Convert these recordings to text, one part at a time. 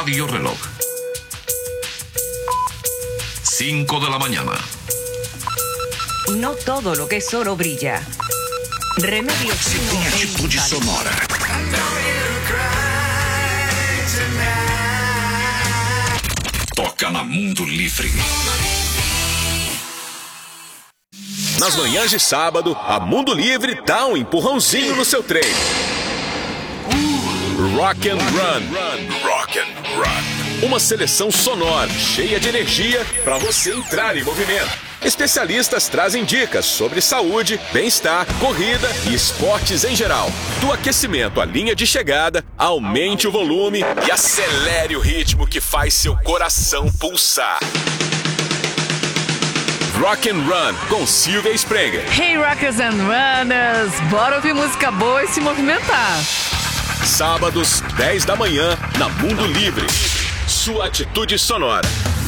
Radio Reloj. 5 de la mañana. No todo lo que es oro brilla. Remedio Se tem atitude sonora. Toca na Mundo Livre. Nas manhãs de sábado, a Mundo Livre dá um empurrãozinho no seu treino. Rock and Run. Rock and Run. Uma seleção sonora, cheia de energia para você entrar em movimento. Especialistas trazem dicas sobre saúde, bem-estar, corrida e esportes em geral. Do aquecimento à linha de chegada, aumente o volume e acelere o ritmo que faz seu coração pulsar. Rock and Run com Silvia Sprenger. Hey Rockers and Runners, bora ouvir música boa e se movimentar. Sábados, 10 da manhã, na Mundo Livre. Sua atitude sonora.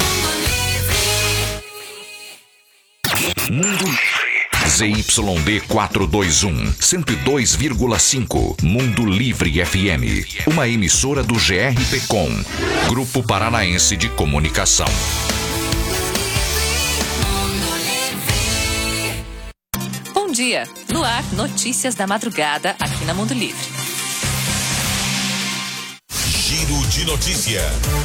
Mundo Livre. ZYD 421, 102,5. Mundo Livre FM. Uma emissora do GRPcom, Grupo Paranaense de Comunicação. Bom dia. No ar, notícias da madrugada aqui na Mundo Livre. Giro de notícia.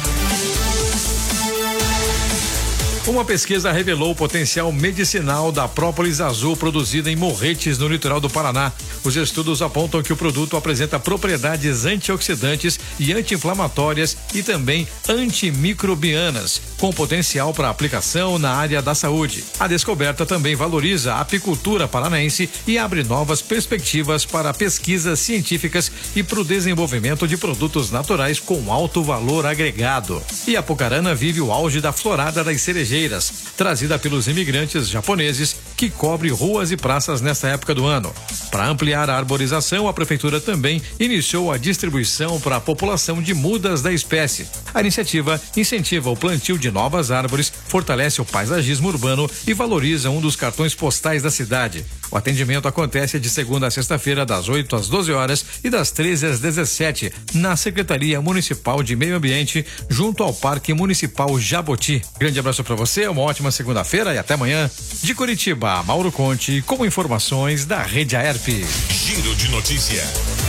Uma pesquisa revelou o potencial medicinal da própolis azul produzida em Morretes, no litoral do Paraná. Os estudos apontam que o produto apresenta propriedades antioxidantes e anti-inflamatórias e também antimicrobianas, com potencial para aplicação na área da saúde. A descoberta também valoriza a apicultura paranaense e abre novas perspectivas para pesquisas científicas e para o desenvolvimento de produtos naturais com alto valor agregado. E Apucarana vive o auge da florada das cerejeiras, trazida pelos imigrantes japoneses, que cobre ruas e praças nesta época do ano. Para ampliar a arborização, a prefeitura também iniciou a distribuição para a população de mudas da espécie. A iniciativa incentiva o plantio de novas árvores, fortalece o paisagismo urbano e valoriza um dos cartões postais da cidade. O atendimento acontece de segunda a sexta-feira, das 8 às 12 horas e das 13 às 17, na Secretaria Municipal de Meio Ambiente, junto ao Parque Municipal Jaboti. Grande abraço para você, uma ótima segunda-feira e até amanhã. De Curitiba, Mauro Conte, com informações da Rede Aerp. Giro de notícia.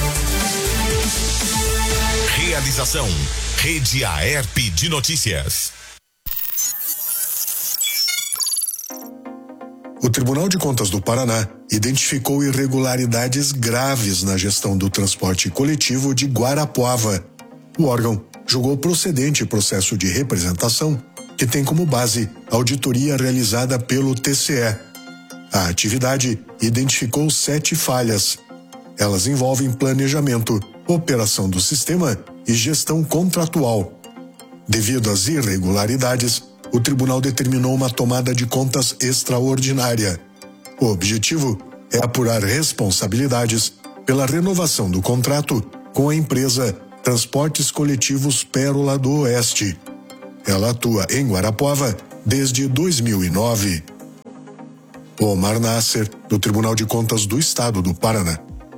Realização: Rede Aerp de Notícias. O Tribunal de Contas do Paraná identificou irregularidades graves na gestão do transporte coletivo de Guarapuava. O órgão julgou procedente processo de representação que tem como base a auditoria realizada pelo TCE. A atividade identificou 7 falhas. Elas envolvem planejamento, operação do sistema e gestão contratual. Devido às irregularidades, o tribunal determinou uma tomada de contas extraordinária. O objetivo é apurar responsabilidades pela renovação do contrato com a empresa Transportes Coletivos Pérola do Oeste. Ela atua em Guarapuava desde 2009. Omar Nasser, do Tribunal de Contas do Estado do Paraná.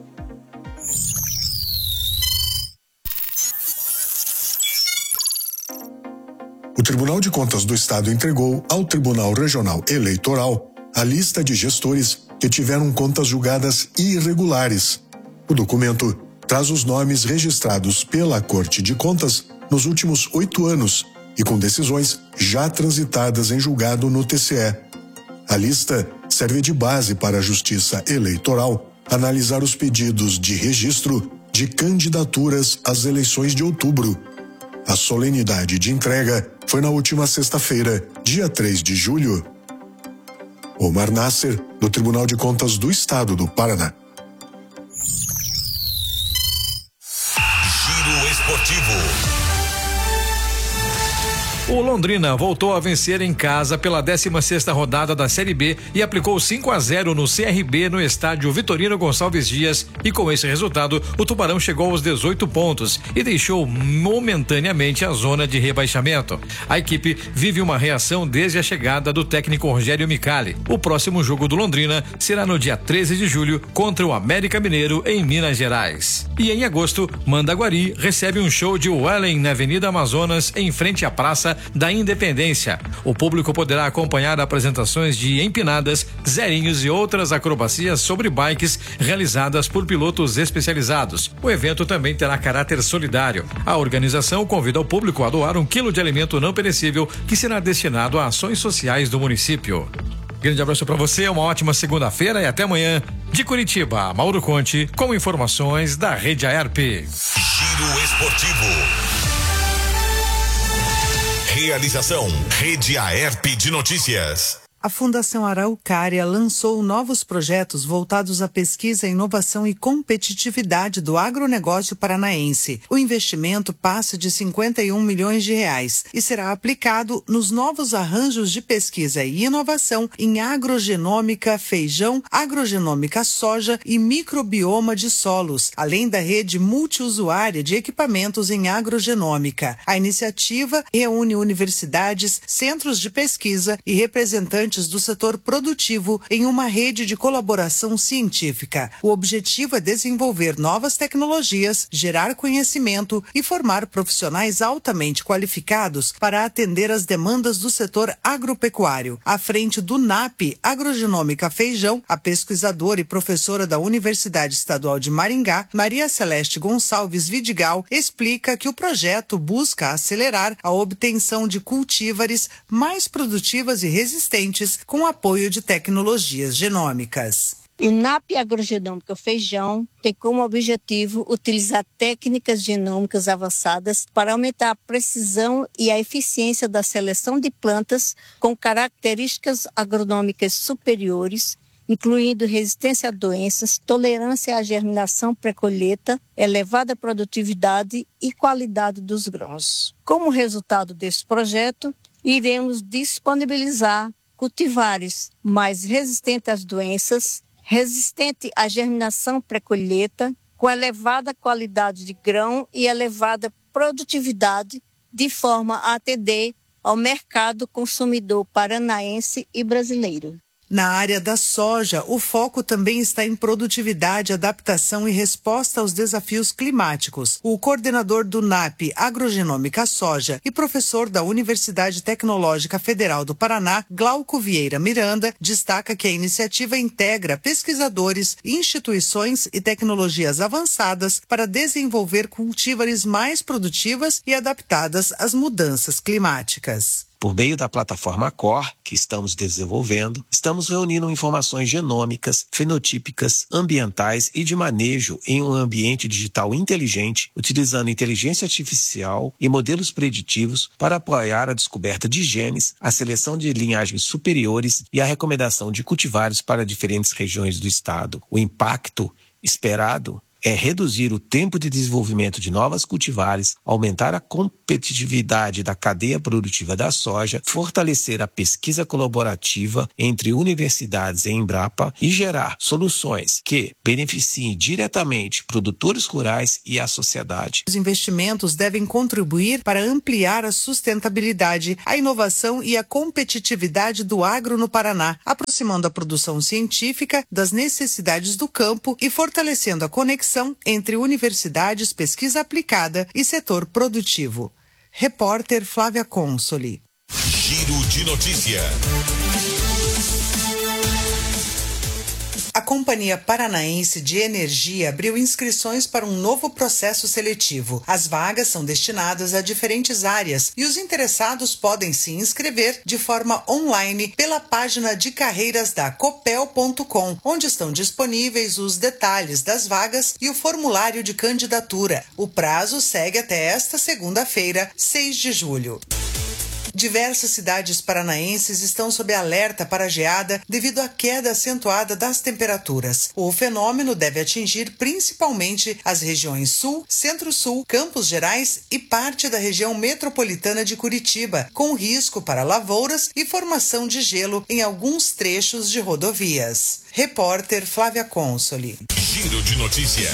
O Tribunal de Contas do Estado entregou ao Tribunal Regional Eleitoral a lista de gestores que tiveram contas julgadas irregulares. O documento traz os nomes registrados pela Corte de Contas nos últimos 8 anos e com decisões já transitadas em julgado no TCE. A lista serve de base para a Justiça Eleitoral analisar os pedidos de registro de candidaturas às eleições de outubro. A solenidade de entrega foi na última sexta-feira, dia 3 de julho. Omar Nasser, do Tribunal de Contas do Estado do Paraná. Giro esportivo. O Londrina voltou a vencer em casa pela 16ª rodada da Série B e aplicou 5-0 no CRB no estádio Vitorino Gonçalves Dias, e com esse resultado o Tubarão chegou aos 18 pontos e deixou momentaneamente a zona de rebaixamento. A equipe vive uma reação desde a chegada do técnico Rogério Micali. O próximo jogo do Londrina será no dia 13 de julho contra o América Mineiro em Minas Gerais. E em agosto, Mandaguari recebe um show de Wellen na Avenida Amazonas em frente à Praça da Independência. O público poderá acompanhar apresentações de empinadas, zerinhos e outras acrobacias sobre bikes realizadas por pilotos especializados. O evento também terá caráter solidário. A organização convida o público a doar 1 quilo de alimento não perecível que será destinado a ações sociais do município. Grande abraço para você, uma ótima segunda-feira e até amanhã. De Curitiba, Mauro Conte, com informações da Rede AERP. Giro Esportivo. Realização Rede AERP de Notícias. A Fundação Araucária lançou novos projetos voltados à pesquisa, inovação e competitividade do agronegócio paranaense. O investimento passa de R$51 milhões e será aplicado nos novos arranjos de pesquisa e inovação em agrogenômica feijão, agrogenômica soja e microbioma de solos, além da rede multiusuária de equipamentos em agrogenômica. A iniciativa reúne universidades, centros de pesquisa e representantes do setor produtivo em uma rede de colaboração científica. O objetivo é desenvolver novas tecnologias, gerar conhecimento e formar profissionais altamente qualificados para atender às demandas do setor agropecuário. À frente do NAP Agrogenômica Feijão, a pesquisadora e professora da Universidade Estadual de Maringá, Maria Celeste Gonçalves Vidigal, explica que o projeto busca acelerar a obtenção de cultívares mais produtivas e resistentes com apoio de tecnologias genômicas. O NAP Agrogenômica Feijão tem como objetivo utilizar técnicas genômicas avançadas para aumentar a precisão e a eficiência da seleção de plantas com características agronômicas superiores, incluindo resistência a doenças, tolerância à germinação pré-colheita, elevada produtividade e qualidade dos grãos. Como resultado desse projeto, iremos disponibilizar cultivares mais resistentes às doenças, resistente à germinação pré-colheita, com elevada qualidade de grão e elevada produtividade, de forma a atender ao mercado consumidor paranaense e brasileiro. Na área da soja, o foco também está em produtividade, adaptação e resposta aos desafios climáticos. O coordenador do NAP Agrogenômica Soja e professor da Universidade Tecnológica Federal do Paraná, Glauco Vieira Miranda, destaca que a iniciativa integra pesquisadores, instituições e tecnologias avançadas para desenvolver cultivares mais produtivas e adaptadas às mudanças climáticas. Por meio da plataforma COR, que estamos desenvolvendo, estamos reunindo informações genômicas, fenotípicas, ambientais e de manejo em um ambiente digital inteligente, utilizando inteligência artificial e modelos preditivos para apoiar a descoberta de genes, a seleção de linhagens superiores e a recomendação de cultivares para diferentes regiões do estado. O impacto esperado é reduzir o tempo de desenvolvimento de novas cultivares, aumentar a competitividade da cadeia produtiva da soja, fortalecer a pesquisa colaborativa entre universidades e Embrapa e gerar soluções que beneficiem diretamente produtores rurais e a sociedade. Os investimentos devem contribuir para ampliar a sustentabilidade, a inovação e a competitividade do agro no Paraná, aproximando a produção científica das necessidades do campo e fortalecendo a conexão entre universidades, pesquisa aplicada e setor produtivo. Repórter Flávia Consoli. Giro de notícia. A Companhia Paranaense de Energia abriu inscrições para um novo processo seletivo. As vagas são destinadas a diferentes áreas e os interessados podem se inscrever de forma online pela página de carreiras da copel.com, onde estão disponíveis os detalhes das vagas e o formulário de candidatura. O prazo segue até esta segunda-feira, 6 de julho. Diversas cidades paranaenses estão sob alerta para geada devido à queda acentuada das temperaturas. O fenômeno deve atingir principalmente as regiões Sul, Centro-Sul, Campos Gerais e parte da região metropolitana de Curitiba, com risco para lavouras e formação de gelo em alguns trechos de rodovias. Repórter Flávia Consoli. Giro de notícia.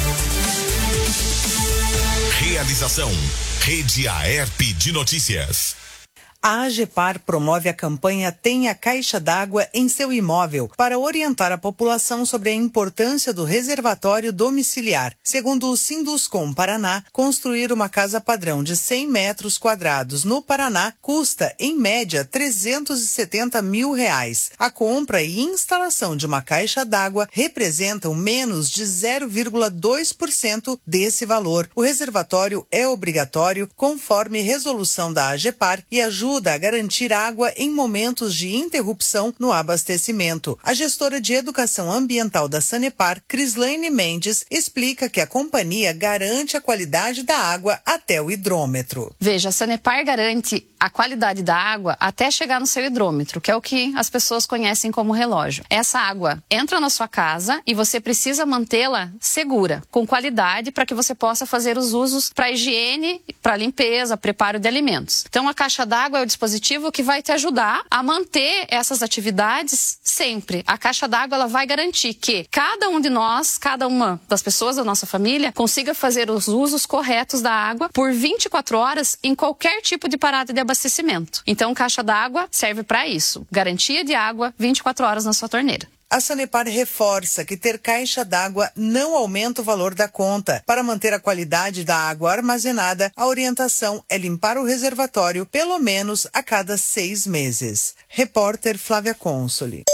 Realização Rede Aerp de Notícias. A AGEPAR promove a campanha Tenha Caixa d'Água em seu imóvel para orientar a população sobre a importância do reservatório domiciliar. Segundo o Sinduscom Paraná, construir uma casa padrão de 100 metros quadrados no Paraná custa, em média, R$370 mil. A compra e instalação de uma caixa d'água representam menos de 0,2% desse valor. O reservatório é obrigatório conforme resolução da AGEPAR e ajuda a garantir água em momentos de interrupção no abastecimento. A gestora de Educação Ambiental da Sanepar, Crislaine Mendes, explica que a companhia garante a qualidade da água até o hidrômetro. Veja, a Sanepar garante a qualidade da água até chegar no seu hidrômetro, que é o que as pessoas conhecem como relógio. Essa água entra na sua casa e você precisa mantê-la segura, com qualidade, para que você possa fazer os usos para higiene, para limpeza, preparo de alimentos. Então, a caixa d'água é o dispositivo que vai te ajudar a manter essas atividades sempre. A caixa d'água, ela vai garantir que cada um de nós, cada uma das pessoas da nossa família, consiga fazer os usos corretos da água por 24 horas em qualquer tipo de parada de abastecimento. Então, caixa d'água serve para isso. Garantia de água 24 horas na sua torneira. A Sanepar reforça que ter caixa d'água não aumenta o valor da conta. Para manter a qualidade da água armazenada, a orientação é limpar o reservatório pelo menos a cada 6 meses. Repórter Flávia Consoli.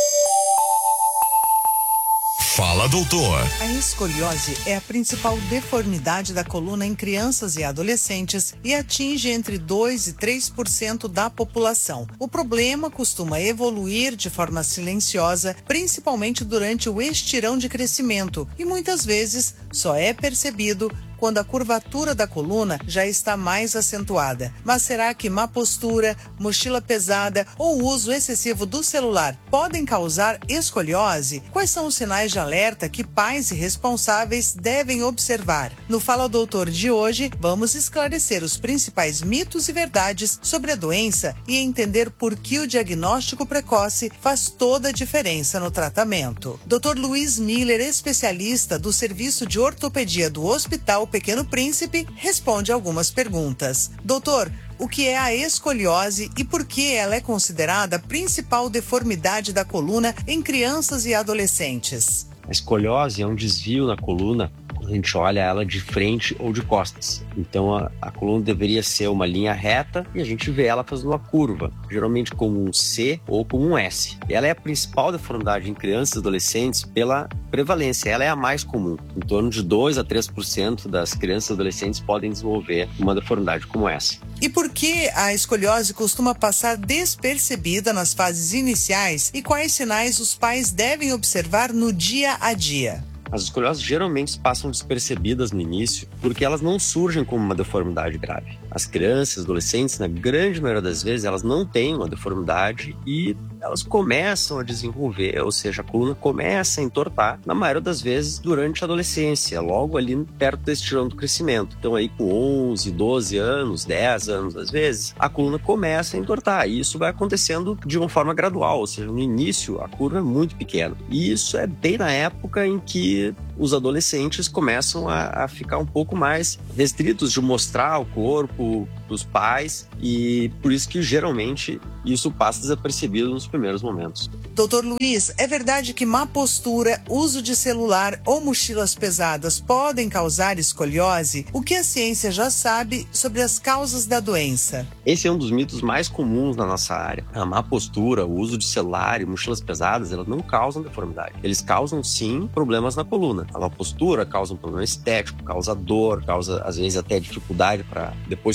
Fala, doutor. A escoliose é a principal deformidade da coluna em crianças e adolescentes e atinge entre 2% e 3% da população. O problema costuma evoluir de forma silenciosa, principalmente durante o estirão de crescimento, e muitas vezes só é percebido quando a curvatura da coluna já está mais acentuada. Mas será que má postura, mochila pesada ou uso excessivo do celular podem causar escoliose? Quais são os sinais de alerta que pais e responsáveis devem observar? No Fala Doutor de hoje, vamos esclarecer os principais mitos e verdades sobre a doença e entender por que o diagnóstico precoce faz toda a diferença no tratamento. Dr. Luiz Miller, especialista do Serviço de Ortopedia do Hospital Pequeno Príncipe, responde algumas perguntas. Doutor, o que é a escoliose e por que ela é considerada a principal deformidade da coluna em crianças e adolescentes? A escoliose é um desvio na coluna quando a gente olha ela de frente ou de costas. Então a coluna deveria ser uma linha reta e a gente vê ela fazendo uma curva, geralmente como um C ou como um S. Ela é a principal deformidade em crianças e adolescentes pela prevalência. Ela é a mais comum. Em torno de 2% a 3% das crianças e adolescentes podem desenvolver uma deformidade como essa. E por que a escoliose costuma passar despercebida nas fases iniciais e quais sinais os pais devem observar no dia a dia? As escolioses geralmente passam despercebidas no início porque elas não surgem como uma deformidade grave. As crianças, adolescentes, na grande maioria das vezes, elas não têm uma deformidade e elas começam a desenvolver, ou seja, a coluna começa a entortar, na maioria das vezes, durante a adolescência, logo ali perto desse estirão do crescimento. Então aí com 11, 12 anos, 10 anos às vezes, a coluna começa a entortar e isso vai acontecendo de uma forma gradual, ou seja, no início a curva é muito pequena. E isso é bem na época em que os adolescentes começam a ficar um pouco mais restritos de mostrar o corpo para os pais e por isso que geralmente isso passa desapercebido nos primeiros momentos. Doutor Luiz, é verdade que má postura, uso de celular ou mochilas pesadas podem causar escoliose? O que a ciência já sabe sobre as causas da doença? Esse é um dos mitos mais comuns na nossa área. A má postura, o uso de celular e mochilas pesadas, elas não causam deformidade. Eles causam sim problemas na coluna. A má postura causa um problema estético, causa dor, causa às vezes até dificuldade para depois corrigir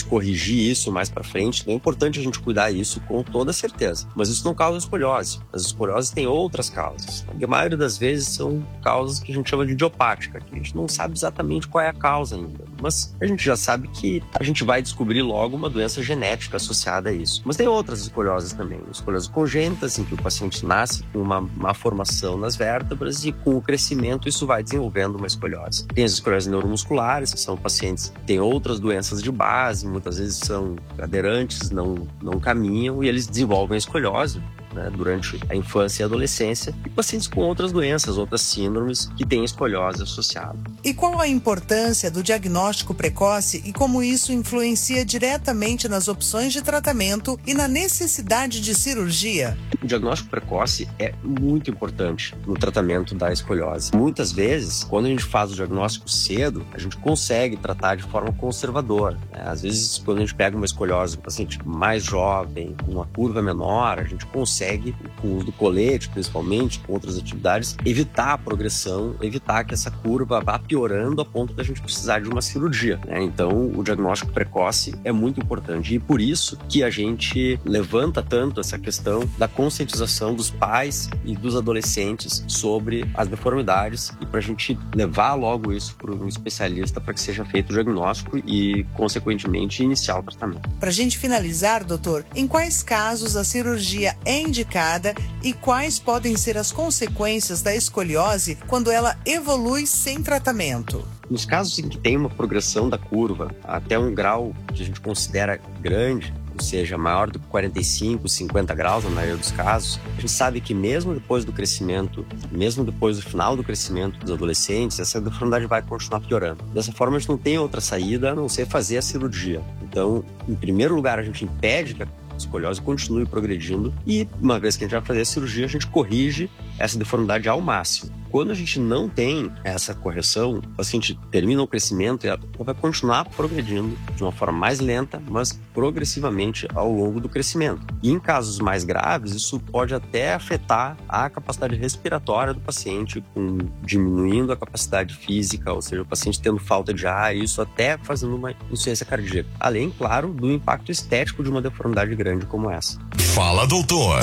corrigir isso mais para frente, então é importante a gente cuidar isso com toda certeza. Mas isso não causa escoliose. As escolioses têm outras causas. A maioria das vezes são causas que a gente chama de idiopática, que a gente não sabe exatamente qual é a causa ainda. Mas a gente já sabe que a gente vai descobrir logo uma doença genética associada a isso. Mas tem outras escolioses também. Escolioses congênitas, em que o paciente nasce com uma má formação nas vértebras e com o crescimento isso vai desenvolvendo uma escoliose. Tem as escolioses neuromusculares, que são pacientes que têm outras doenças de base, muitas vezes são cadeirantes, não caminham e eles desenvolvem a escoliose, né, durante a infância e a adolescência, e pacientes com outras doenças, outras síndromes que têm escoliose associada. E qual a importância do diagnóstico precoce e como isso influencia diretamente nas opções de tratamento e na necessidade de cirurgia? O diagnóstico precoce é muito importante no tratamento da escoliose. Muitas vezes, quando a gente faz o diagnóstico cedo, a gente consegue tratar de forma conservadora, né? Às vezes, quando a gente pega uma escoliose, um paciente mais jovem, com uma curva menor, a gente consegue, com o uso do colete, principalmente, com outras atividades, evitar a progressão, evitar que essa curva vá piorando a ponto da gente precisar de uma cirurgia, né? Então, o diagnóstico precoce é muito importante e por isso que a gente levanta tanto essa questão da conscientização dos pais e dos adolescentes sobre as deformidades e para a gente levar logo isso para um especialista para que seja feito o diagnóstico e, consequentemente, iniciar o tratamento. Para a gente finalizar, doutor, em quais casos a cirurgia é indicada e quais podem ser as consequências da escoliose quando ela evolui sem tratamento? Nos casos em que tem uma progressão da curva até um grau que a gente considera grande, ou seja, maior do que 45, 50 graus na maioria dos casos, a gente sabe que mesmo depois do crescimento, mesmo depois do final do crescimento dos adolescentes, essa deformidade vai continuar piorando. Dessa forma, a gente não tem outra saída a não ser fazer a cirurgia. Então, em primeiro lugar, a gente impede que a escoliose continue progredindo e, uma vez que a gente vai fazer a cirurgia, a gente corrige essa deformidade ao máximo. Quando a gente não tem essa correção, o paciente termina o crescimento e ela vai continuar progredindo de uma forma mais lenta, mas progressivamente ao longo do crescimento. E em casos mais graves, isso pode até afetar a capacidade respiratória do paciente, diminuindo a capacidade física, ou seja, o paciente tendo falta de ar, e isso até fazendo uma insuficiência cardíaca. Além, claro, do impacto estético de uma deformidade grande como essa. Fala, doutor.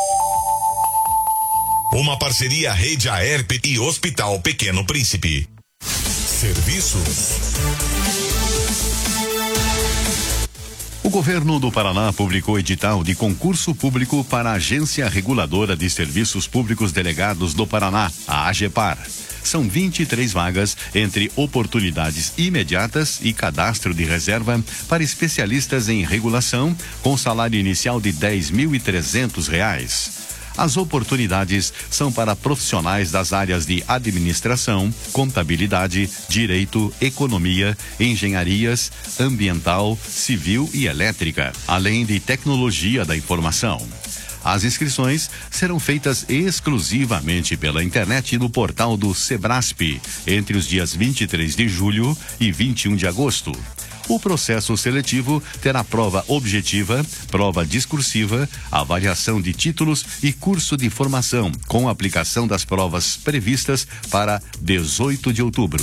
Uma parceria Rede Aerp e Hospital Pequeno Príncipe. Serviços. O governo do Paraná publicou edital de concurso público para a Agência Reguladora de Serviços Públicos Delegados do Paraná, a AGEPAR. São 23 vagas entre oportunidades imediatas e cadastro de reserva para especialistas em regulação, com salário inicial de R$10.300. As oportunidades são para profissionais das áreas de administração, contabilidade, direito, economia, engenharias, ambiental, civil e elétrica, além de tecnologia da informação. As inscrições serão feitas exclusivamente pela internet no portal do Sebrasp, entre os dias 23 de julho e 21 de agosto. O processo seletivo terá prova objetiva, prova discursiva, avaliação de títulos e curso de formação, com aplicação das provas previstas para 18 de outubro.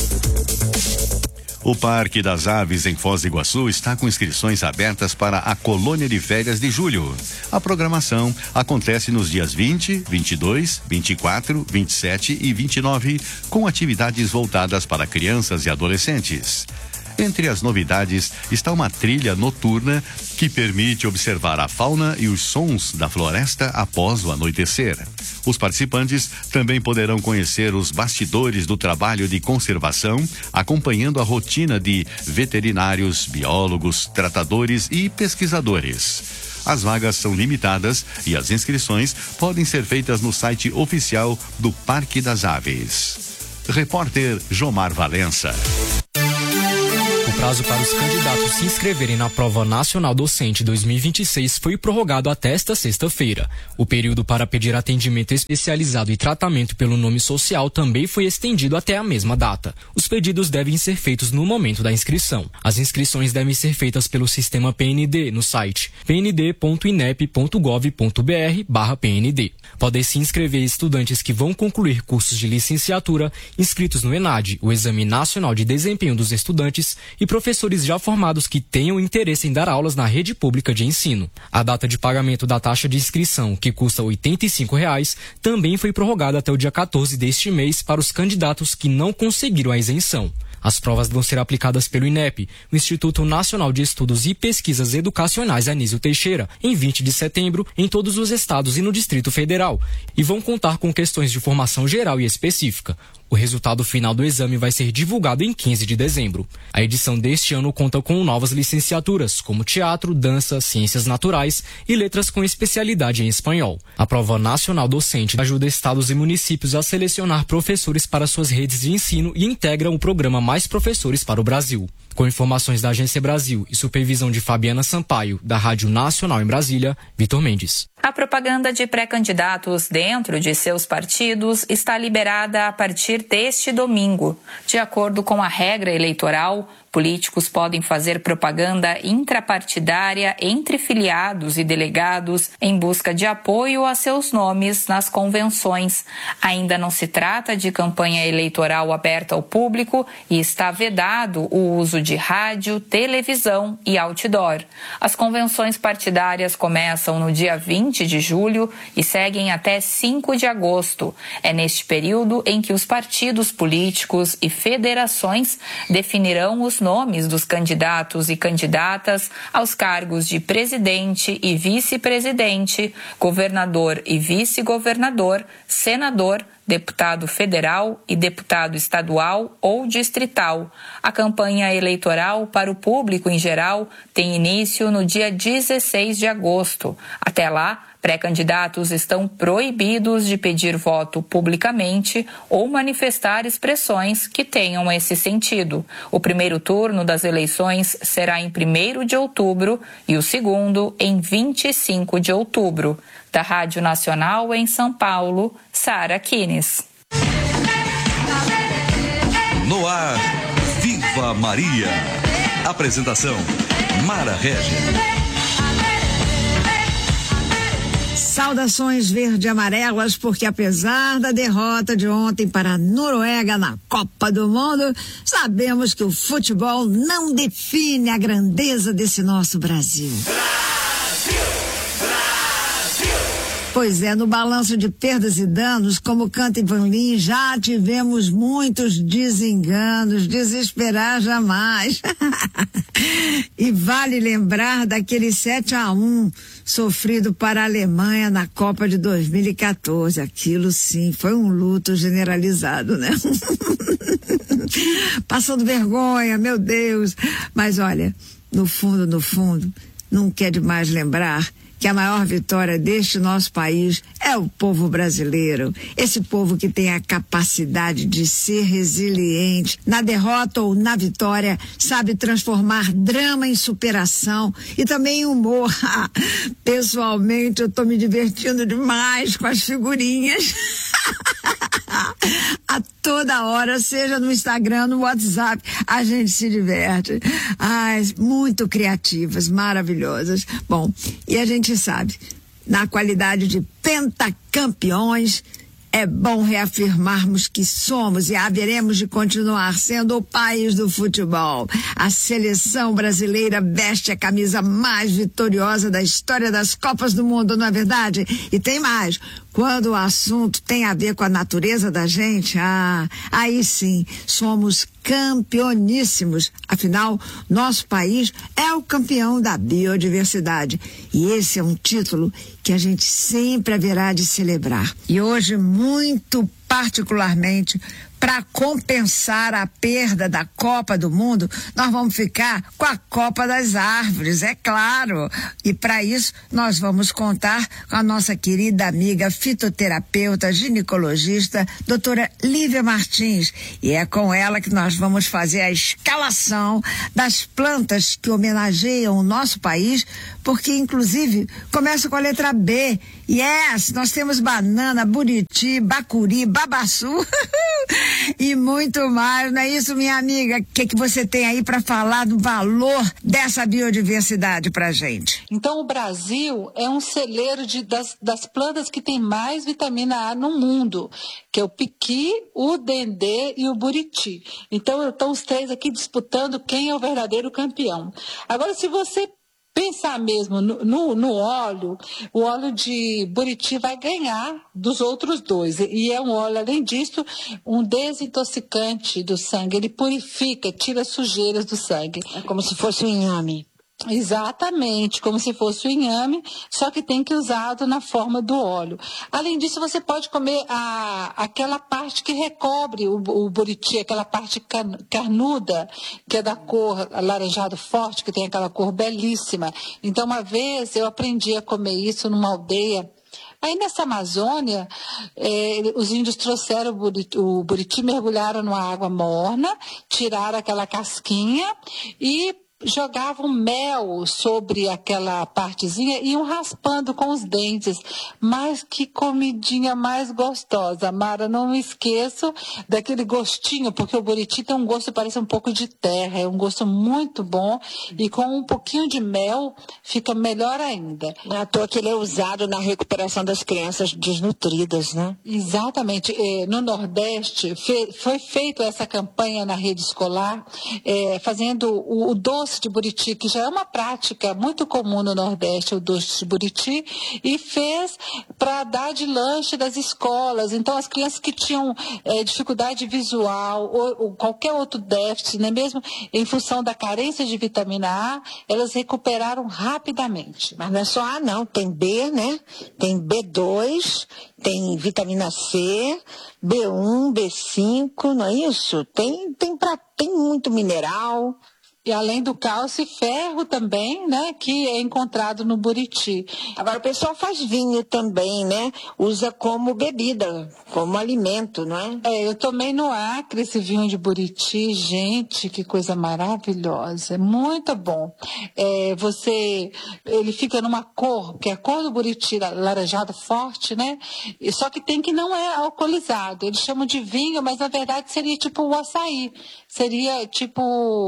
O Parque das Aves em Foz do Iguaçu está com inscrições abertas para a colônia de férias de julho. A programação acontece nos dias 20, 22, 24, 27 e 29, com atividades voltadas para crianças e adolescentes. Entre as novidades está uma trilha noturna que permite observar a fauna e os sons da floresta após o anoitecer. Os participantes também poderão conhecer os bastidores do trabalho de conservação, acompanhando a rotina de veterinários, biólogos, tratadores e pesquisadores. As vagas são limitadas e as inscrições podem ser feitas no site oficial do Parque das Aves. Repórter Jomar Valença. O prazo para os candidatos se inscreverem na Prova Nacional Docente 2026 foi prorrogado até esta sexta-feira. O período para pedir atendimento especializado e tratamento pelo nome social também foi estendido até a mesma data. Os pedidos devem ser feitos no momento da inscrição. As inscrições devem ser feitas pelo sistema PND no site pnd.inep.gov.br/PND. Podem se inscrever estudantes que vão concluir cursos de licenciatura inscritos no ENAD, o Exame Nacional de Desempenho dos Estudantes, e professores já formados que tenham interesse em dar aulas na rede pública de ensino. A data de pagamento da taxa de inscrição, que custa R$ 85, também foi prorrogada até o dia 14 deste mês para os candidatos que não conseguiram a isenção. As provas vão ser aplicadas pelo INEP, o Instituto Nacional de Estudos e Pesquisas Educacionais Anísio Teixeira, em 20 de setembro, em todos os estados e no Distrito Federal, e vão contar com questões de formação geral e específica. O resultado final do exame vai ser divulgado em 15 de dezembro. A edição deste ano conta com novas licenciaturas, como teatro, dança, ciências naturais e letras com especialidade em espanhol. A prova nacional docente ajuda estados e municípios a selecionar professores para suas redes de ensino e integra o programa Mais Professores para o Brasil. Com informações da Agência Brasil e supervisão de Fabiana Sampaio, da Rádio Nacional em Brasília, Vitor Mendes. A propaganda de pré-candidatos dentro de seus partidos está liberada a partir deste domingo. De acordo com a regra eleitoral, políticos podem fazer propaganda intrapartidária entre filiados e delegados em busca de apoio a seus nomes nas convenções. Ainda não se trata de campanha eleitoral aberta ao público e está vedado o uso de rádio, televisão e outdoor. As convenções partidárias começam no dia 20 de julho e seguem até 5 de agosto. É neste período em que os partidos políticos e federações definirão os nomes dos candidatos e candidatas aos cargos de presidente e vice-presidente, governador e vice-governador, senador, deputado federal e deputado estadual ou distrital. A campanha eleitoral para o público em geral tem início no dia 16 de agosto. Até lá, pré-candidatos estão proibidos de pedir voto publicamente ou manifestar expressões que tenham esse sentido. O primeiro turno das eleições será em 1º de outubro e o segundo em 25 de outubro. Da Rádio Nacional em São Paulo, Sara Kines. No ar, Viva Maria. Apresentação, Mara Regis. Saudações verde-amarelas, porque apesar da derrota de ontem para a Noruega na Copa do Mundo, sabemos que o futebol não define a grandeza desse nosso Brasil. Pois é, no balanço de perdas e danos, como canta Ivan Lins, já tivemos muitos desenganos, desesperar jamais. E vale lembrar daquele 7-1 sofrido para a Alemanha na Copa de 2014. Aquilo sim, foi um luto generalizado, né? Passando vergonha, meu Deus. Mas olha, no fundo, não quer demais lembrar que a maior vitória deste nosso país é o povo brasileiro. Esse povo que tem a capacidade de ser resiliente. Na derrota ou na vitória, sabe transformar drama em superação e também em humor. Pessoalmente, eu tô me divertindo demais com as figurinhas. A toda hora, seja no Instagram, no WhatsApp, a gente se diverte. Ai, muito criativas, maravilhosas. Bom, e a gente sabe, na qualidade de pentacampeões, é bom reafirmarmos que somos e haveremos de continuar sendo o país do futebol. A seleção brasileira veste a camisa mais vitoriosa da história das Copas do Mundo, não é verdade? E tem mais. Quando o assunto tem a ver com a natureza da gente, aí sim, somos campeoníssimos. Afinal, nosso país é o campeão da biodiversidade. E esse é um título que a gente sempre haverá de celebrar. E hoje, muito particularmente, para compensar a perda da Copa do Mundo, nós vamos ficar com a Copa das Árvores, é claro. E para isso, nós vamos contar com a nossa querida amiga fitoterapeuta, ginecologista, doutora Lívia Martins. E é com ela que nós vamos fazer a escalação das plantas que homenageiam o nosso país, porque, inclusive, começa com a letra B. Yes, nós temos banana, buriti, bacuri, babaçu. e muito mais, não é isso, minha amiga? O que você tem aí para falar do valor dessa biodiversidade pra gente? Então, o Brasil é um celeiro das plantas que tem mais vitamina A no mundo, que é o piqui, o dendê e o buriti. Então, estão os três aqui disputando quem é o verdadeiro campeão. Agora, se você pensar mesmo no óleo, o óleo de buriti vai ganhar dos outros dois. E é um óleo, além disso, um desintoxicante do sangue. Ele purifica, tira sujeiras do sangue. É como se fosse um inhame. Exatamente, como se fosse o inhame, só que tem que usado na forma do óleo. Além disso, você pode comer aquela parte que recobre o buriti, aquela parte carnuda, que é da cor alaranjado forte, que tem aquela cor belíssima. Então, uma vez eu aprendi a comer isso numa aldeia. Aí nessa Amazônia, os índios trouxeram o buriti, mergulharam numa água morna, tiraram aquela casquinha e jogavam mel sobre aquela partezinha e iam raspando com os dentes. Mas que comidinha mais gostosa, Mara, não me esqueço daquele gostinho, porque o buriti tem um gosto que parece um pouco de terra, é um gosto muito bom e com um pouquinho de mel fica melhor ainda. Não é à toa que ele é usado na recuperação das crianças desnutridas, né? Exatamente. No Nordeste foi feita essa campanha na rede escolar, fazendo o doce de buriti, que já é uma prática muito comum no Nordeste, o doce de buriti, e fez para dar de lanche das escolas. Então, as crianças que tinham dificuldade visual ou qualquer outro déficit, né, mesmo em função da carência de vitamina A, elas recuperaram rapidamente. Mas não é só A, não. Tem B, né? Tem B2, tem vitamina C, B1, B5, não é isso? Tem muito mineral. E além do cálcio e ferro também, né, que é encontrado no buriti. Agora o pessoal faz vinho também, né? Usa como bebida, como alimento, não é? Eu tomei no Acre esse vinho de buriti, gente, que coisa maravilhosa, é muito bom. Ele fica numa cor, que é a cor do buriti, laranjado forte, né? Só que tem que não é alcoolizado. Eles chamam de vinho, mas na verdade seria tipo o açaí. Seria tipo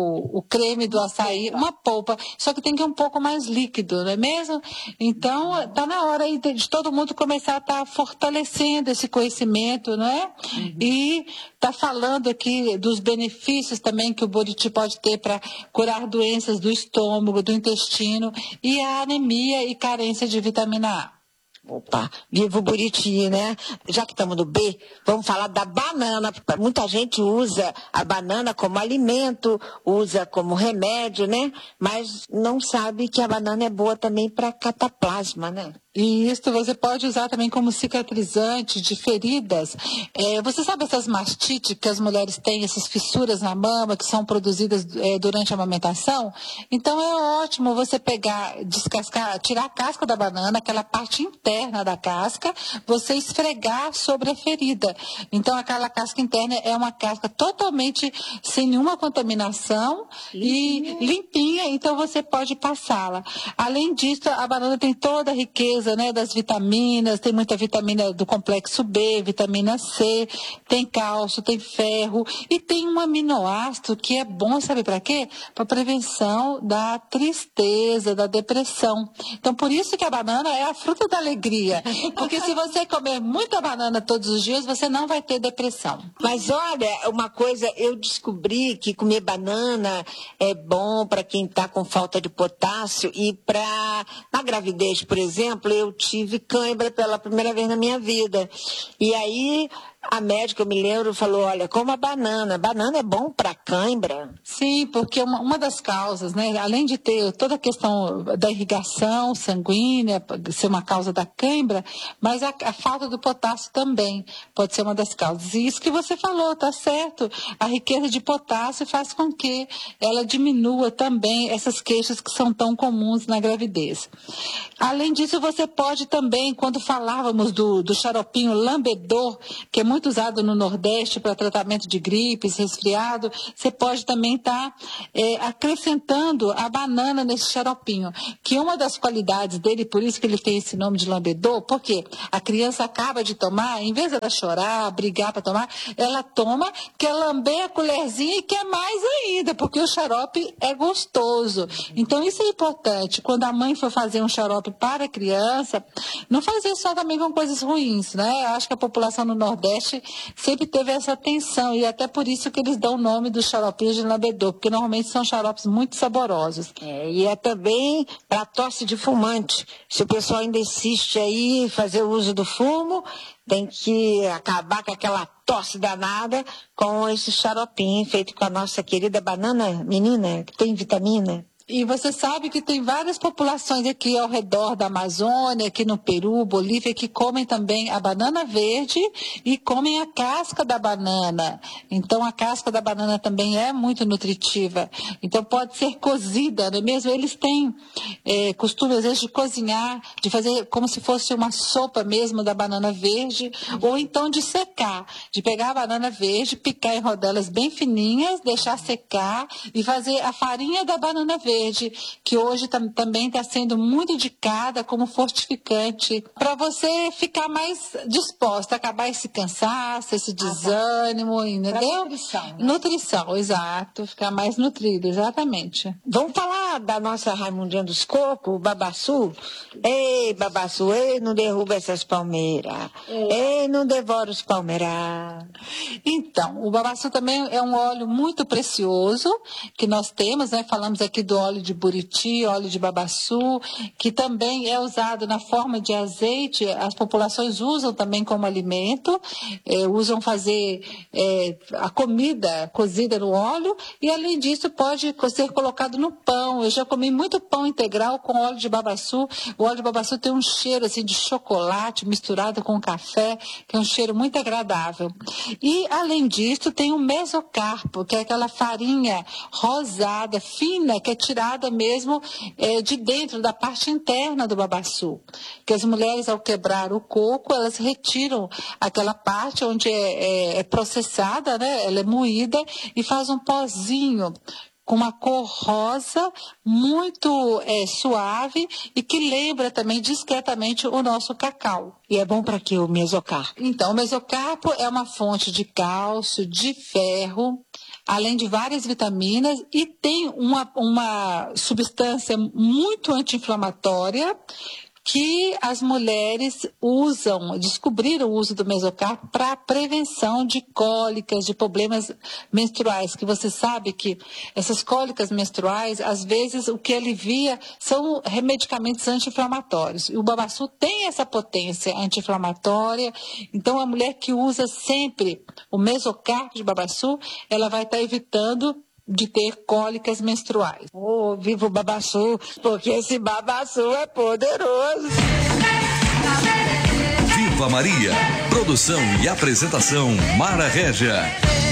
o creme do açaí, uma polpa, só que tem que ir um pouco mais líquido, não é mesmo? Então, está na hora aí de todo mundo começar a estar fortalecendo esse conhecimento, não é? Uhum. E está falando aqui dos benefícios também que o buriti pode ter para curar doenças do estômago, do intestino e a anemia e carência de vitamina A. Opa, viva o buriti, né? Já que estamos no B, vamos falar da banana. Muita gente usa a banana como alimento, usa como remédio, né? Mas não sabe que a banana é boa também para cataplasma, né? E isso você pode usar também como cicatrizante de feridas. Você sabe essas mastites que as mulheres têm, essas fissuras na mama que são produzidas durante a amamentação? Então é ótimo você pegar, descascar, tirar a casca da banana, aquela parte interna da casca, você esfregar sobre a ferida. Então aquela casca interna é uma casca totalmente sem nenhuma contaminação e limpinha, então você pode passá-la. Além disso, a banana tem toda a riqueza, né, das vitaminas, tem muita vitamina do complexo B, vitamina C, tem cálcio, tem ferro e tem um aminoácido que é bom, sabe para quê? Para prevenção da tristeza, da depressão. Então, por isso que a banana é a fruta da alegria, porque se você comer muita banana todos os dias, você não vai ter depressão. Mas olha, uma coisa, eu descobri que comer banana é bom para quem está com falta de potássio e na gravidez, por exemplo, eu tive cãibra pela primeira vez na minha vida. E aí a médica, eu me lembro, falou, olha, coma banana. Banana é bom para cãibra? Sim, porque uma das causas, né, além de ter toda a questão da irrigação sanguínea, ser uma causa da cãibra, mas a falta do potássio também pode ser uma das causas. E isso que você falou, tá certo. A riqueza de potássio faz com que ela diminua também essas queixas que são tão comuns na gravidez. Além disso, você pode também, quando falávamos do xaropinho lambedor, que é muito usado no Nordeste para tratamento de gripes, resfriado. Você pode também estar acrescentando a banana nesse xaropinho, que é uma das qualidades dele, por isso que ele tem esse nome de lambedor, porque a criança acaba de tomar, em vez dela chorar, brigar para tomar, ela toma, quer lamber a colherzinha e quer mais ainda, porque o xarope é gostoso. Então isso é importante. Quando a mãe for fazer um xarope para a criança, não fazer só também com coisas ruins, né? Eu acho que a população no Nordeste sempre teve essa atenção, e até por isso que eles dão o nome dos xaropinhos de lambedor, porque normalmente são xaropes muito saborosos. E é também para tosse de fumante. Se o pessoal ainda insiste aí em fazer o uso do fumo, tem que acabar com aquela tosse danada com esse xaropinho feito com a nossa querida banana menina, que tem vitamina. E você sabe que tem várias populações aqui ao redor da Amazônia, aqui no Peru, Bolívia, que comem também a banana verde e comem a casca da banana. Então, a casca da banana também é muito nutritiva. Então, pode ser cozida, não é mesmo? Eles têm costume, às vezes, de cozinhar, de fazer como se fosse uma sopa mesmo da banana verde, ou então de secar, de pegar a banana verde, picar em rodelas bem fininhas, deixar secar e fazer a farinha da banana verde, que hoje também está sendo muito indicada como fortificante, para você ficar mais disposta, acabar esse cansaço, esse desânimo, entendeu? Nutrição, né? Nutrição, exato, ficar mais nutrida, exatamente. Vamos falar da nossa Raimundinha dos Cocos, o babaçu? Ei, babaçu, ei, não derruba essas palmeiras. Ei, não devora os palmeiras. Então, o babaçu também é um óleo muito precioso que nós temos, né? Falamos aqui do óleo de buriti, óleo de babaçu, que também é usado na forma de azeite. As populações usam também como alimento, usam fazer a comida cozida no óleo, e além disso pode ser colocado no pão. Eu já comi muito pão integral com óleo de babaçu. O óleo de babaçu tem um cheiro assim de chocolate misturado com café, que é um cheiro muito agradável. E além disso tem o mesocarpo, que é aquela farinha rosada, fina, que é tirada mesmo de dentro, da parte interna do babaçu. Que as mulheres, ao quebrar o coco, elas retiram aquela parte onde é processada, né? Ela é moída e faz um pozinho com uma cor rosa, muito suave, e que lembra também discretamente o nosso cacau. E é bom para quê o mesocarpo? Então, o mesocarpo é uma fonte de cálcio, de ferro, além de várias vitaminas, e tem uma substância muito anti-inflamatória, que as mulheres descobriram o uso do mesocarpo para a prevenção de cólicas, de problemas menstruais, que você sabe que essas cólicas menstruais, às vezes, o que alivia são medicamentos anti-inflamatórios. E o babaçu tem essa potência anti-inflamatória, então a mulher que usa sempre o mesocarpo de babaçu, ela vai estar evitando de ter cólicas menstruais. Oh, viva o babaçu, porque esse babaçu é poderoso. Viva Maria. Produção e apresentação Mara Régia.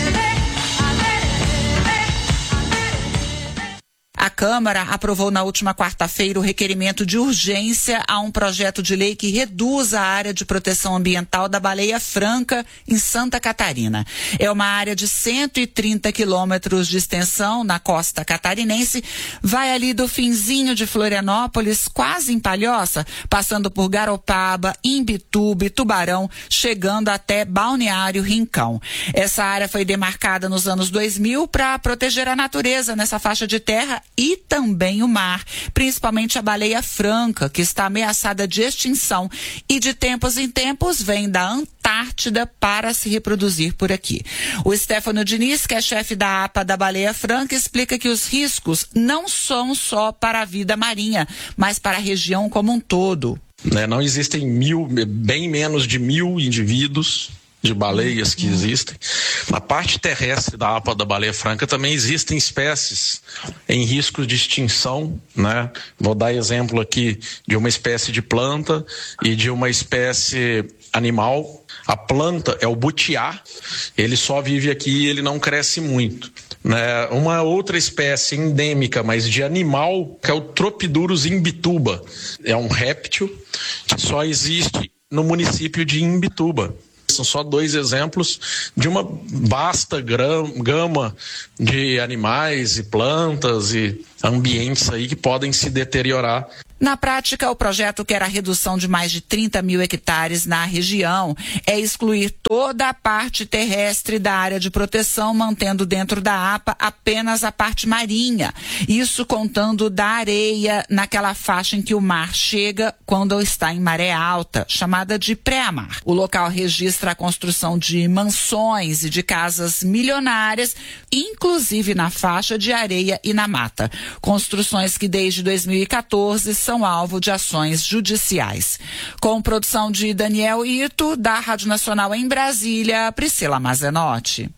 A Câmara aprovou na última quarta-feira o requerimento de urgência a um projeto de lei que reduz a área de proteção ambiental da Baleia Franca, em Santa Catarina. É uma área de 130 quilômetros de extensão na costa catarinense, vai ali do finzinho de Florianópolis, quase em Palhoça, passando por Garopaba, Imbituba, Tubarão, chegando até Balneário Rincão. Essa área foi demarcada nos anos 2000 para proteger a natureza nessa faixa de terra e também o mar, principalmente a baleia franca, que está ameaçada de extinção e de tempos em tempos vem da Antártida para se reproduzir por aqui. O Stefano Diniz, que é chefe da APA da Baleia Franca, explica que os riscos não são só para a vida marinha, mas para a região como um todo. Não existem bem menos de 1.000 indivíduos de baleias que existem. Na parte terrestre da APA da Baleia Franca também existem espécies em risco de extinção, né? Vou dar exemplo aqui de uma espécie de planta e de uma espécie animal. A planta é o butiá, ele só vive aqui e ele não cresce muito. Né? Uma outra espécie endêmica, mas de animal, que é o Tropidurus imbituba. É um réptil que só existe no município de Imbituba. são só 2 exemplos de uma vasta gama de animais e plantas e ambientes aí que podem se deteriorar. Na prática, o projeto quer a redução de mais de 30 mil hectares na região. É excluir toda a parte terrestre da área de proteção, mantendo dentro da APA apenas a parte marinha. Isso contando da areia naquela faixa em que o mar chega quando está em maré alta, chamada de pré-mar. O local registra a construção de mansões e de casas milionárias, inclusive na faixa de areia e na mata. Construções que desde 2014 são alvo de ações judiciais. Com produção de Daniel Ito, da Rádio Nacional em Brasília, Priscila Mazenotti.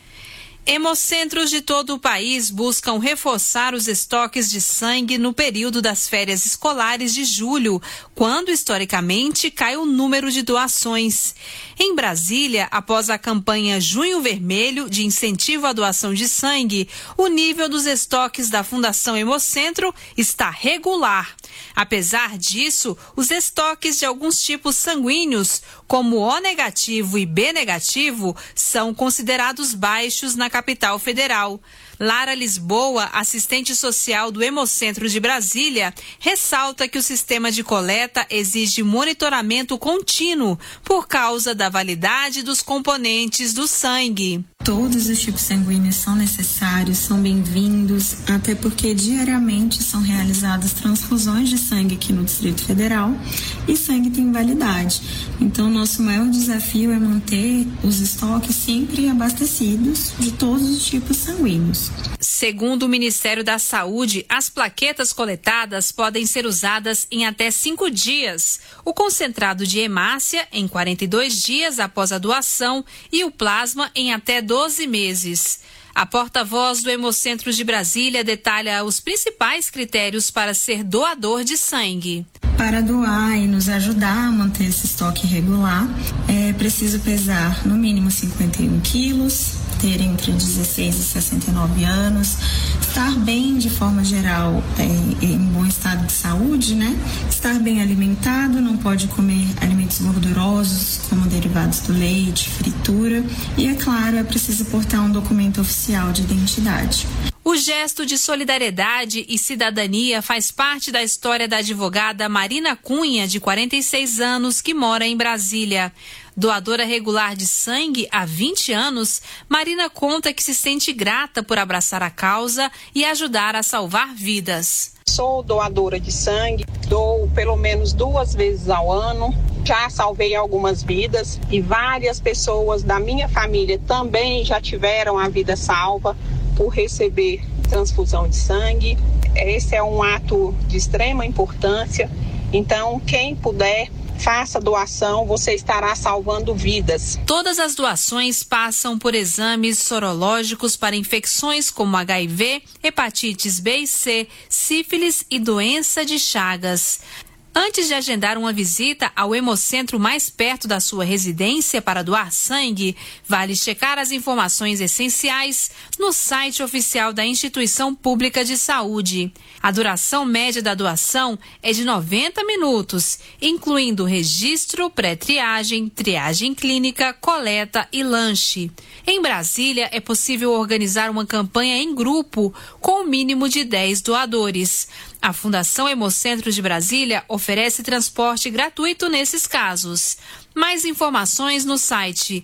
Hemocentros de todo o país buscam reforçar os estoques de sangue no período das férias escolares de julho, quando historicamente cai o número de doações. Em Brasília, após a campanha Junho Vermelho de incentivo à doação de sangue, o nível dos estoques da Fundação Hemocentro está regular. Apesar disso, os estoques de alguns tipos sanguíneos, como O negativo e B negativo, são considerados baixos na capital federal. Lara Lisboa, assistente social do Hemocentro de Brasília, ressalta que o sistema de coleta exige monitoramento contínuo por causa da validade dos componentes do sangue. Todos os tipos sanguíneos são necessários, são bem-vindos, até porque diariamente são realizadas transfusões de sangue aqui no Distrito Federal e sangue tem validade. Então, nosso maior desafio é manter os estoques sempre abastecidos de todos os tipos sanguíneos. Segundo o Ministério da Saúde, as plaquetas coletadas podem ser usadas em até 5 dias, o concentrado de hemácia em 42 dias após a doação e o plasma em até 12 meses. A porta-voz do Hemocentro de Brasília detalha os principais critérios para ser doador de sangue. Para doar e nos ajudar a manter esse estoque regular, é preciso pesar no mínimo 51 quilos, ter entre 16 e 69 anos, estar bem de forma geral, em bom estado de saúde, né? Estar bem alimentado, não pode comer alimentos gordurosos, como derivados do leite, fritura. E, é claro, é preciso portar um documento oficial de identidade. O gesto de solidariedade e cidadania faz parte da história da advogada Marina Cunha, de 46 anos, que mora em Brasília. Doadora regular de sangue há 20 anos, Marina conta que se sente grata por abraçar a causa e ajudar a salvar vidas. Sou doadora de sangue, dou pelo menos 2 vezes ao ano. Já salvei algumas vidas e várias pessoas da minha família também já tiveram a vida salva por receber transfusão de sangue. Esse é um ato de extrema importância. Então, quem puder, faça doação, você estará salvando vidas. Todas as doações passam por exames sorológicos para infecções como HIV, hepatites B e C, sífilis e doença de Chagas. Antes de agendar uma visita ao hemocentro mais perto da sua residência para doar sangue, vale checar as informações essenciais no site oficial da Instituição Pública de Saúde. A duração média da doação é de 90 minutos, incluindo registro, pré-triagem, triagem clínica, coleta e lanche. Em Brasília, é possível organizar uma campanha em grupo com o mínimo de 10 doadores. A Fundação Hemocentro de Brasília oferece transporte gratuito nesses casos. Mais informações no site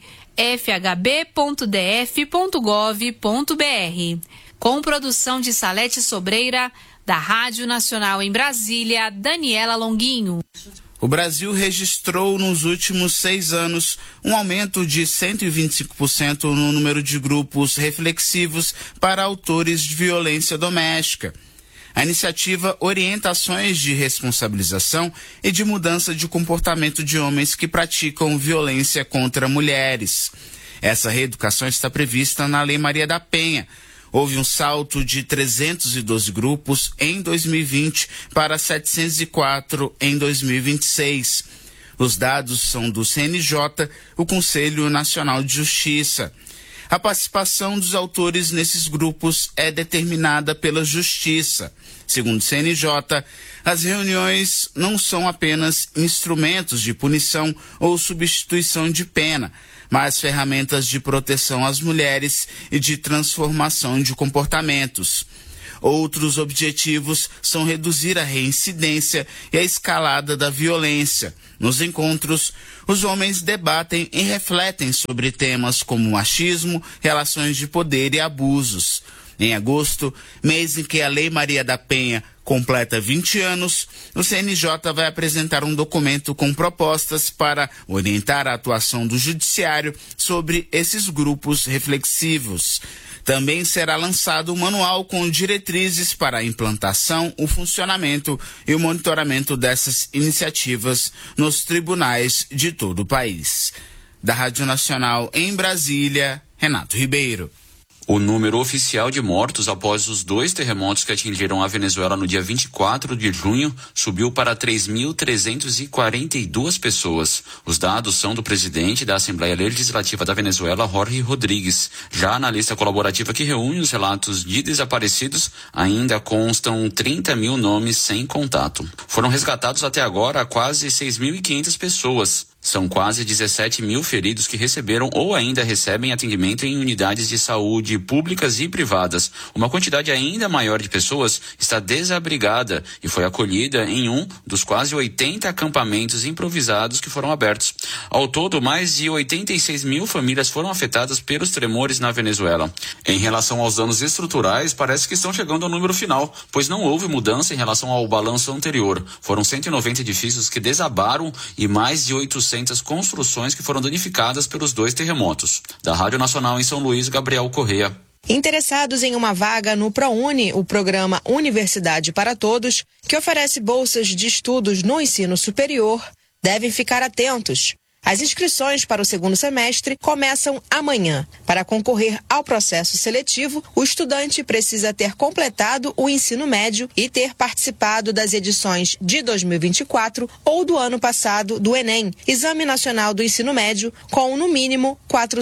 fhb.df.gov.br. Com produção de Salete Sobreira, da Rádio Nacional em Brasília, Daniela Longuinho. O Brasil registrou nos últimos 6 anos um aumento de 125% no número de grupos reflexivos para autores de violência doméstica. A iniciativa orienta ações de responsabilização e de mudança de comportamento de homens que praticam violência contra mulheres. Essa reeducação está prevista na Lei Maria da Penha. Houve um salto de 312 grupos em 2020 para 704 em 2026. Os dados são do CNJ, o Conselho Nacional de Justiça. A participação dos autores nesses grupos é determinada pela Justiça. Segundo o CNJ, as reuniões não são apenas instrumentos de punição ou substituição de pena. mais ferramentas de proteção às mulheres e de transformação de comportamentos. Outros objetivos são reduzir a reincidência e a escalada da violência. Nos encontros, os homens debatem e refletem sobre temas como machismo, relações de poder e abusos. Em agosto, mês em que a Lei Maria da Penha completa 20 anos, o CNJ vai apresentar um documento com propostas para orientar a atuação do Judiciário sobre esses grupos reflexivos. Também será lançado um manual com diretrizes para a implantação, o funcionamento e o monitoramento dessas iniciativas nos tribunais de todo o país. Da Rádio Nacional em Brasília, Renato Ribeiro. O número oficial de mortos após os 2 terremotos que atingiram a Venezuela no dia 24 de junho subiu para 3.342 pessoas. Os dados são do presidente da Assembleia Legislativa da Venezuela, Jorge Rodrigues. Já na lista colaborativa que reúne os relatos de desaparecidos, ainda constam 30 mil nomes sem contato. Foram resgatados até agora quase 6.500 pessoas. São quase 17 mil feridos que receberam ou ainda recebem atendimento em unidades de saúde públicas e privadas. Uma quantidade ainda maior de pessoas está desabrigada e foi acolhida em um dos quase 80 acampamentos improvisados que foram abertos. Ao todo, mais de 86 mil famílias foram afetadas pelos tremores na Venezuela. Em relação aos danos estruturais, parece que estão chegando ao número final, pois não houve mudança em relação ao balanço anterior. Foram 190 edifícios que desabaram e mais de 800 construções que foram danificadas pelos 2 terremotos. Da Rádio Nacional em São Luís, Gabriel Correia. Interessados em uma vaga no ProUni, o programa Universidade para Todos, que oferece bolsas de estudos no ensino superior, devem ficar atentos. As inscrições para o 2º semestre começam amanhã. Para concorrer ao processo seletivo, o estudante precisa ter completado o ensino médio e ter participado das edições de 2024 ou do ano passado do Enem, Exame Nacional do Ensino Médio, com no mínimo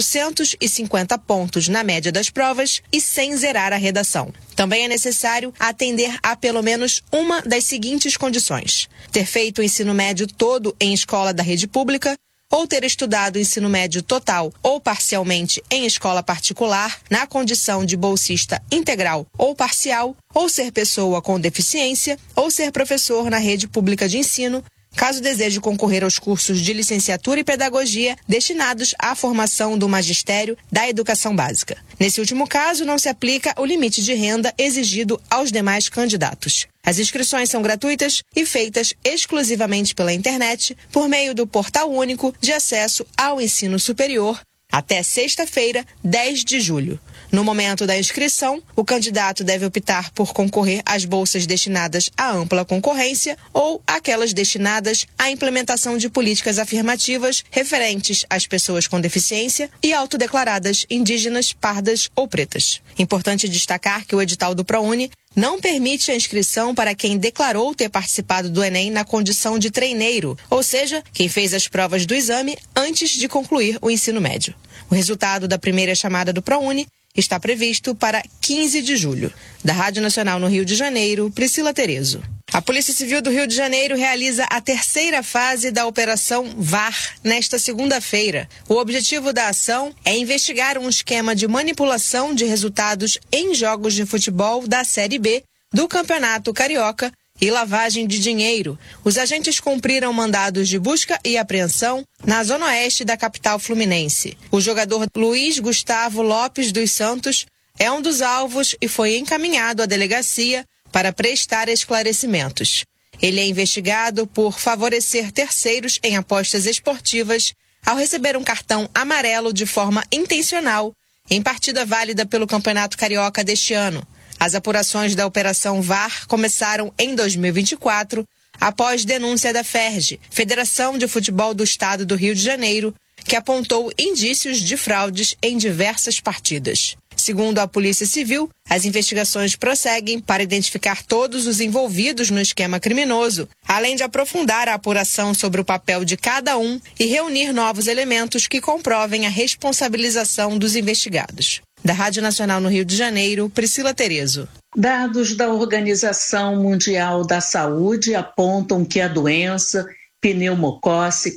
450 pontos na média das provas e sem zerar a redação. Também é necessário atender a pelo menos uma das seguintes condições: ter feito o ensino médio todo em escola da rede pública, ou ter estudado o ensino médio total ou parcialmente em escola particular, na condição de bolsista integral ou parcial, ou ser pessoa com deficiência, ou ser professor na rede pública de ensino, caso deseje concorrer aos cursos de licenciatura e pedagogia destinados à formação do magistério da educação básica. Nesse último caso, não se aplica o limite de renda exigido aos demais candidatos. As inscrições são gratuitas e feitas exclusivamente pela internet, por meio do Portal Único de Acesso ao Ensino Superior, até sexta-feira, 10 de julho. No momento da inscrição, o candidato deve optar por concorrer às bolsas destinadas à ampla concorrência ou aquelas destinadas à implementação de políticas afirmativas referentes às pessoas com deficiência e autodeclaradas indígenas, pardas ou pretas. Importante destacar que o edital do ProUni não permite a inscrição para quem declarou ter participado do Enem na condição de treineiro, ou seja, quem fez as provas do exame antes de concluir o ensino médio. O resultado da primeira chamada do ProUni está previsto para 15 de julho. Da Rádio Nacional no Rio de Janeiro, Priscila Terezo. A Polícia Civil do Rio de Janeiro realiza a 3ª fase da Operação VAR nesta segunda-feira. O objetivo da ação é investigar um esquema de manipulação de resultados em jogos de futebol da Série B do Campeonato Carioca e lavagem de dinheiro. Os agentes cumpriram mandados de busca e apreensão na zona oeste da capital fluminense. O jogador Luiz Gustavo Lopes dos Santos é um dos alvos e foi encaminhado à delegacia para prestar esclarecimentos. Ele é investigado por favorecer terceiros em apostas esportivas ao receber um cartão amarelo de forma intencional em partida válida pelo Campeonato Carioca deste ano. As apurações da Operação VAR começaram em 2024, após denúncia da FERJ, Federação de Futebol do Estado do Rio de Janeiro, que apontou indícios de fraudes em diversas partidas. Segundo a Polícia Civil, as investigações prosseguem para identificar todos os envolvidos no esquema criminoso, além de aprofundar a apuração sobre o papel de cada um e reunir novos elementos que comprovem a responsabilização dos investigados. Da Rádio Nacional no Rio de Janeiro, Priscila Terezo. Dados da Organização Mundial da Saúde apontam que a doença pneumocócica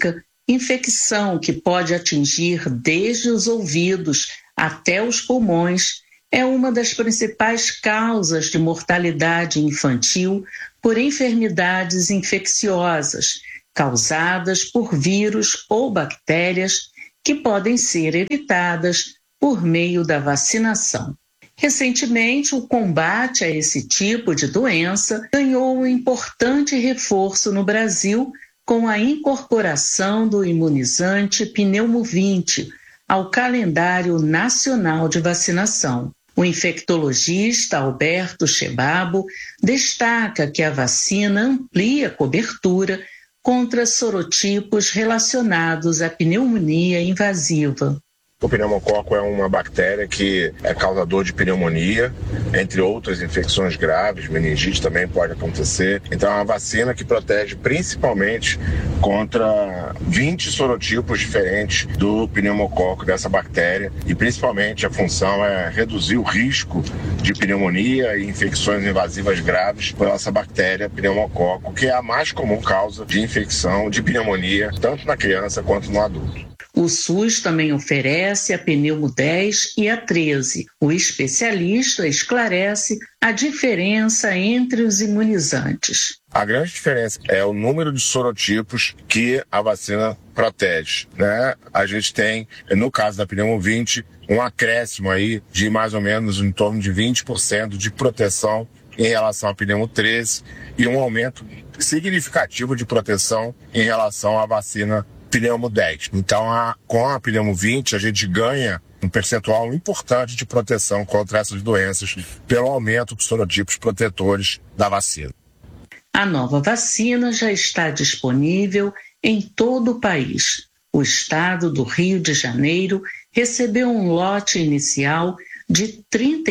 infecção que pode atingir desde os ouvidos até os pulmões, é uma das principais causas de mortalidade infantil por enfermidades infecciosas causadas por vírus ou bactérias que podem ser evitadas por meio da vacinação. Recentemente, o combate a esse tipo de doença ganhou um importante reforço no Brasil com a incorporação do imunizante Pneumo-20 ao calendário nacional de vacinação. O infectologista Alberto Chebabo destaca que a vacina amplia a cobertura contra sorotipos relacionados à pneumonia invasiva. O pneumococo é uma bactéria que é causador de pneumonia, entre outras infecções graves, meningite também pode acontecer. Então é uma vacina que protege principalmente contra 20 sorotipos diferentes do pneumococo, dessa bactéria, e principalmente a função é reduzir o risco de pneumonia e infecções invasivas graves por essa bactéria pneumococo, que é a mais comum causa de infecção de pneumonia, tanto na criança quanto no adulto. O SUS também oferece a Pneumo 10 e a 13. O especialista esclarece a diferença entre os imunizantes. A grande diferença é o número de sorotipos que a vacina protege, né? A gente tem, no caso da Pneumo 20, um acréscimo aí de mais ou menos em torno de 20% de proteção em relação à Pneumo 13 e um aumento significativo de proteção em relação à vacina Pneumo 10. Então, com a Pneumo 20, a gente ganha um percentual importante de proteção contra essas doenças pelo aumento dos sorotipos protetores da vacina. A nova vacina já está disponível em todo o país. O estado do Rio de Janeiro recebeu um lote inicial de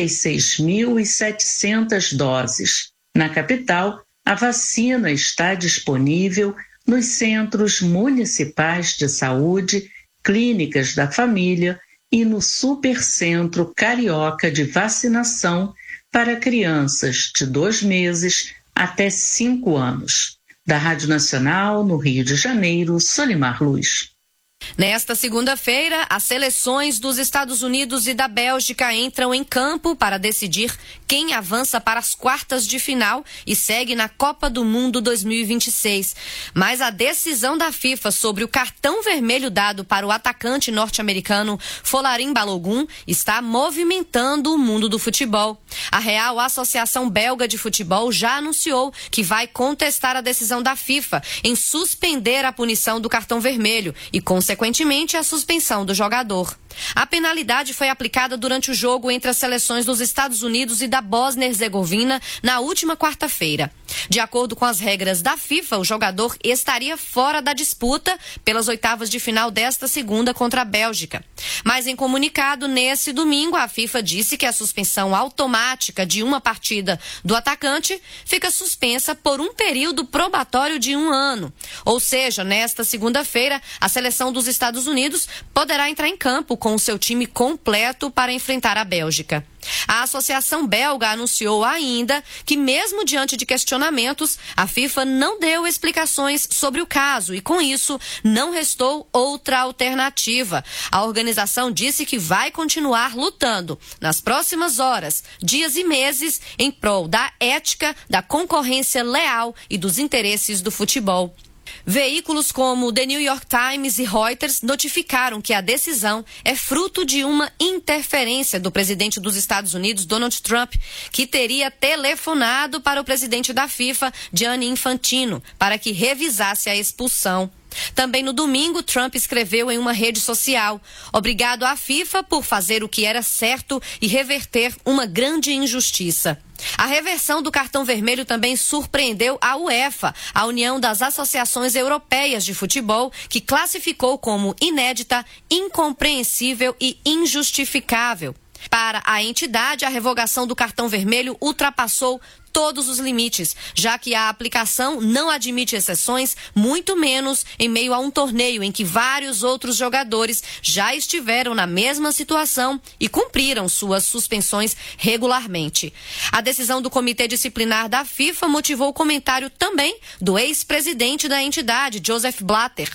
36.700 doses. Na capital, a vacina está disponível nos centros municipais de saúde, clínicas da família e no Supercentro Carioca de Vacinação para crianças de 2 meses até 5 anos. Da Rádio Nacional, no Rio de Janeiro, Solimar Luz. Nesta segunda-feira, as seleções dos Estados Unidos e da Bélgica entram em campo para decidir quem avança para as quartas de final e segue na Copa do Mundo 2026. Mas a decisão da FIFA sobre o cartão vermelho dado para o atacante norte-americano Folarin Balogun está movimentando o mundo do futebol. A Real Associação Belga de Futebol já anunciou que vai contestar a decisão da FIFA em suspender a punição do cartão vermelho e, consequentemente, a suspensão do jogador. A penalidade foi aplicada durante o jogo entre as seleções dos Estados Unidos e da Bósnia-Herzegovina na última quarta-feira. De acordo com as regras da FIFA, o jogador estaria fora da disputa pelas oitavas de final desta segunda contra a Bélgica. Mas em comunicado nesse domingo, a FIFA disse que a suspensão automática de uma partida do atacante fica suspensa por um período probatório de 1 ano. Ou seja, nesta segunda-feira, a seleção dos Estados Unidos poderá entrar em campo com o seu time completo para enfrentar a Bélgica. A Associação Belga anunciou ainda que, mesmo diante de questionamentos, a FIFA não deu explicações sobre o caso e, com isso, não restou outra alternativa. A organização disse que vai continuar lutando nas próximas horas, dias e meses em prol da ética, da concorrência leal e dos interesses do futebol. Veículos como The New York Times e Reuters notificaram que a decisão é fruto de uma interferência do presidente dos Estados Unidos, Donald Trump, que teria telefonado para o presidente da FIFA, Gianni Infantino, para que revisasse a expulsão. Também no domingo, Trump escreveu em uma rede social: "Obrigado à FIFA por fazer o que era certo e reverter uma grande injustiça." A reversão do cartão vermelho também surpreendeu a UEFA, a União das Associações Europeias de Futebol, que classificou como inédita, incompreensível e injustificável. Para a entidade, a revogação do cartão vermelho ultrapassou todos os limites, já que a aplicação não admite exceções, muito menos em meio a um torneio em que vários outros jogadores já estiveram na mesma situação e cumpriram suas suspensões regularmente. A decisão do Comitê Disciplinar da FIFA motivou o comentário também do ex-presidente da entidade, Joseph Blatter.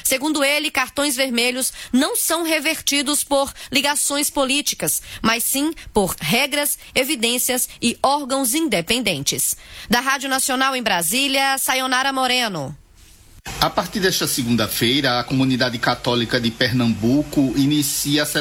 Segundo ele, cartões vermelhos não são revertidos por ligações políticas, mas sim por regras, evidências e órgãos independentes. Da Rádio Nacional em Brasília, Sayonara Moreno. A partir desta segunda-feira, a comunidade católica de Pernambuco inicia a